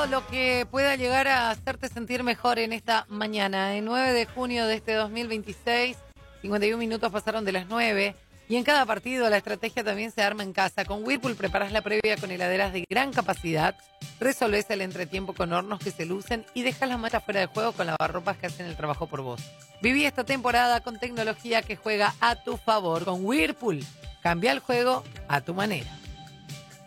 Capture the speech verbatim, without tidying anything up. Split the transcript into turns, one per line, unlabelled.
lo que pueda llegar a hacerte sentir mejor en esta mañana. El nueve de junio de este dos mil veintiséis, cincuenta y un minutos pasaron de las nueve. Y en cada partido la estrategia también se arma en casa. Con Whirlpool preparas la previa con heladeras de gran capacidad, resolvés el entretiempo con hornos que se lucen y dejas las manchas fuera de juego con lavarropas que hacen el trabajo por vos. Viví esta temporada con tecnología que juega a tu favor. Con Whirlpool, cambia el juego a tu manera.